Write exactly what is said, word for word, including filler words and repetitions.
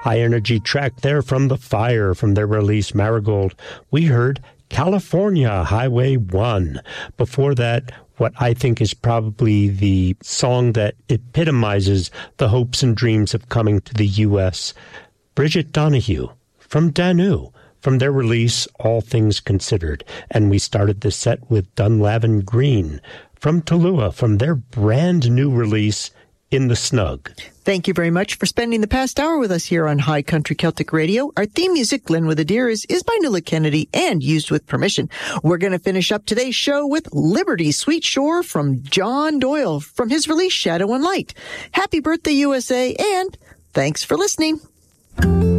high-energy track there from The Fire, from their release Marigold. We heard California, Highway one. Before that, what I think is probably the song that epitomizes the hopes and dreams of coming to the U S, Bridget Donahue, from Danu, from their release All Things Considered. And we started the set with Dunlavin Green, from Tallulah, from their brand new release, In the Snug. Thank you very much for spending the past hour with us here on High Country Celtic Radio. Our theme music, Glen with a Deer, is, is by Nuala Kennedy and used with permission. We're going to finish up today's show with Liberty Sweet Shore from John Doyle from his release Shadow and Light. Happy birthday, U S A, and thanks for listening.